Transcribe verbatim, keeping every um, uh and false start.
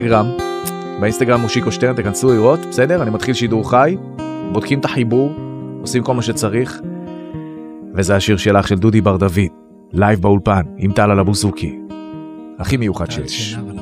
באינסטגרם, באינסטגרם מושיקו שטרן, תכנסו לראות, בסדר? אני מתחיל שידור חי, בודקים את החיבור, עושים כל מה שצריך, וזה השיר שלך של דודי בר דוד, לייב באולפן, עם טל על הבוסוקי, הכי מיוחד שיש.